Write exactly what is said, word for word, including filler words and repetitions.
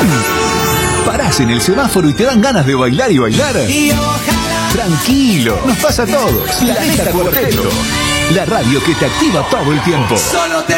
Parás en el semáforo y te dan ganas de bailar y bailar. Y ojalá. Tranquilo, nos pasa a todos. Planeta Cuarteto, la radio que te activa todo el tiempo. Solo te